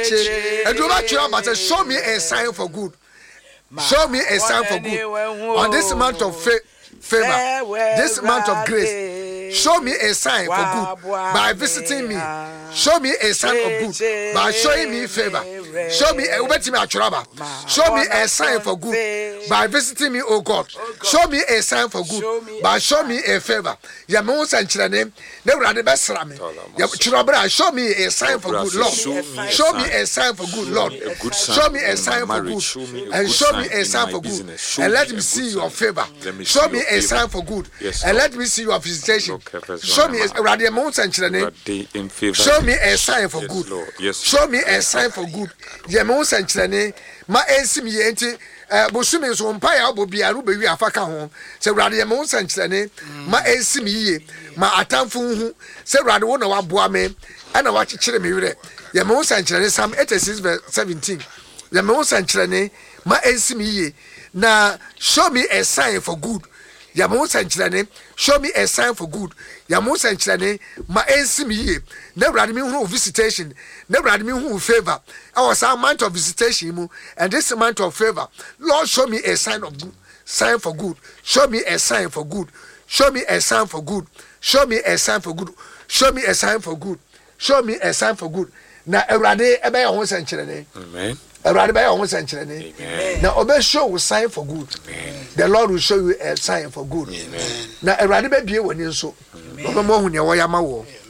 cheche. And do not try but show me a sign for good. Show me a sign for good. On this month of favor, this month of grace, show me a sign for good by visiting me. Show me a sign of good by showing me favor. Show me a sign for good by visiting me, oh God. Show me a sign for good by showing me a favor. Yamon Sanchilane, never had the best rami. Show me a sign for good, Lord. Show me a sign for good, Lord. Show me a sign for good and show me a sign for good and let me see your favor. Show me a sign for good and let me see your visitation. Show me show me a sign for good. Show me a sign for good. Yamon Sanchilane, my ensim yenti. Bosumi so mpaya obobia ru bewi afaka ho se wrade ye mo sanchene ma ensim yiye ma atamfu hu se wrade wo na waboa me ana wa kikire me wire ye mo sanchene Psalm 86 verse 17 ye mo sanchene ma ensim yiye na show me a sign for good. Ya mo sanchene show me a sign for good. Ya mo sanchene ma ensim yiye na wrade me hu visitation na wrade me hu favor. I was a month of visitation and this month of favor. Lord, show me a sign of good, sign for good. Show me a sign for good. Show me a sign for good. Show me a sign for good. Show me a sign for good. Show me a sign for good. Now, everybody, everybody century. Amen. Everybody century. Amen. Now, obey show sign for good. Amen. The Lord will show you a sign for good. Amen. Now, everybody be when you so. Amen.